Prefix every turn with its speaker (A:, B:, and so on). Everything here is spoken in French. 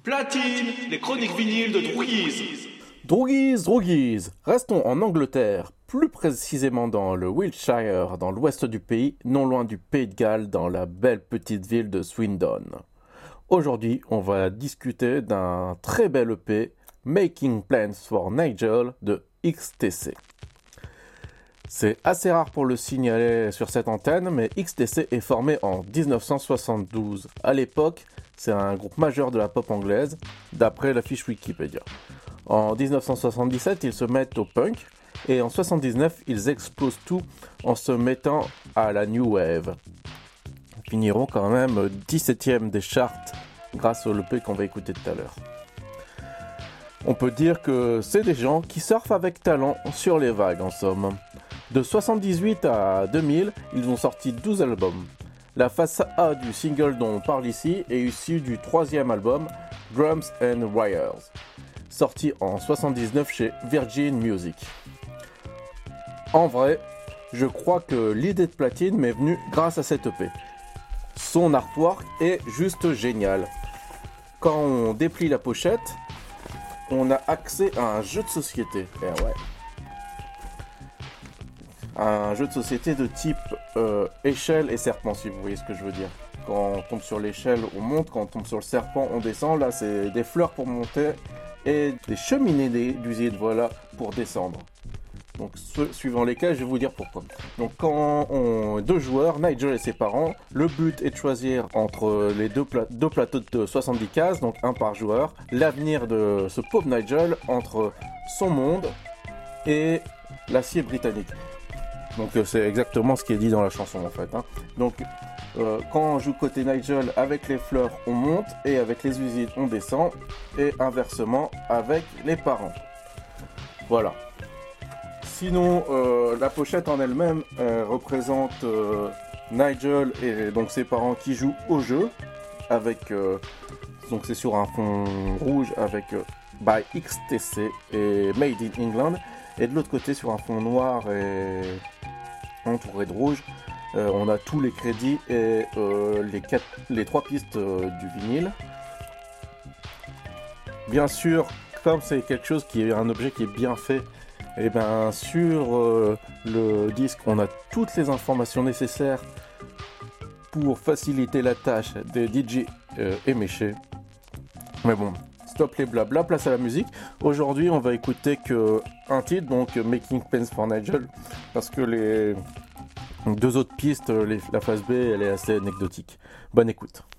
A: Platine, les chroniques vinyles de Droogies.
B: Droogies. Restons en Angleterre, plus précisément dans le Wiltshire, dans l'ouest du pays, non loin du Pays de Galles, dans la belle petite ville de Swindon. Aujourd'hui, on va discuter d'un très bel EP, Making Plans for Nigel de XTC. C'est assez rare pour le signaler sur cette antenne, mais XTC est formé en 1972. À l'époque, c'est un groupe majeur de la pop anglaise, d'après la fiche Wikipédia. En 1977, ils se mettent au punk, et en 1979, ils explosent tout en se mettant à la new wave. Ils finiront quand même 17e des charts grâce au EP qu'on va écouter tout à l'heure. On peut dire que c'est des gens qui surfent avec talent sur les vagues en somme. De 1978 à 2000, ils ont sorti 12 albums. La face A du single dont on parle ici est issue du troisième album, Drums and Wires, sorti en 1979 chez Virgin Music. En vrai, je crois que l'idée de Platine m'est venue grâce à cet EP. Son artwork est juste génial. Quand on déplie la pochette, on a accès à un jeu de société. Et ouais. Un jeu de société de type échelle et serpent, si vous voyez ce que je veux dire. Quand on tombe sur l'échelle, on monte. Quand on tombe sur le serpent, on descend. Là, c'est des fleurs pour monter et des cheminées d'usine, voilà, pour descendre. Donc, suivant lesquels, je vais vous dire pourquoi. Donc, quand on deux joueurs, Nigel et ses parents, le but est de choisir entre les deux plateaux de 70 cases, donc un par joueur, l'avenir de ce pauvre Nigel entre son monde et l'acier britannique. Donc, c'est exactement ce qui est dit dans la chanson, en fait. Donc, quand on joue côté Nigel, avec les fleurs, on monte, et avec les usines, on descend, et inversement, avec les parents. Voilà. Sinon, la pochette en elle-même représente Nigel et donc ses parents qui jouent au jeu avec donc c'est sur un fond rouge avec by XTC et Made in England, et de l'autre côté sur un fond noir et entouré de rouge, on a tous les crédits et les trois pistes du vinyle. Bien sûr, comme c'est quelque chose qui est un objet qui est bien fait, et bien sur le disque, on a toutes les informations nécessaires pour faciliter la tâche des DJ éméchés. Mais bon, stop les blabla, place à la musique. Aujourd'hui, on va écouter qu'un titre, donc Making Plans for Nigel, parce que les deux autres pistes, la phase B, elle est assez anecdotique. Bonne écoute.